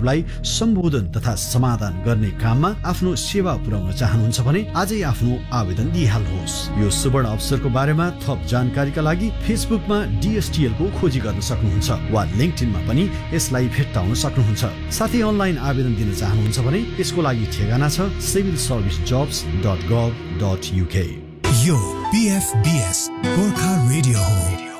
समस्याहरूलाई सम्बोधन तथा समाधान गर्ने काममा आफ्नो सेवा पुर्याउन चाहनुहुन्छ भने आजै आफ्नो आवेदन दिइहाल्नुहोस्। यो सुवर्ण अवसरको बारेमा थप जानकारीका लागि फेसबुकमा DSTL को खोजी गर्न सक्नुहुन्छ वा लिंक्डइनमा पनि यसलाई भेट्टाउन सक्नुहुन्छ। साथै अनलाइन आवेदन दिन चाहनुहुन्छ भने यसको लागि ठेगाना छ civilservicejobs.gov.uk। यो PFBS गोर्खा रेडियो हो।